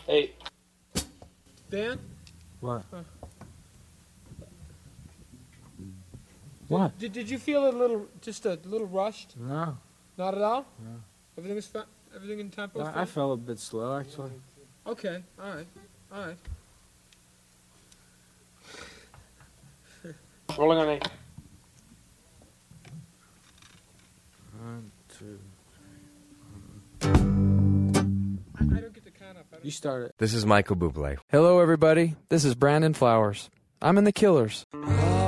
Hey. Dan? What? Huh. What? Did you feel just a little rushed? No. Not at all? No. Everything in tempo? I felt a bit slow, actually. Okay, alright. Rolling on 8. 1, 2. I don't get the count up. You started. This is Michael Bublé. Hello, everybody. This is Brandon Flowers. I'm in The Killers.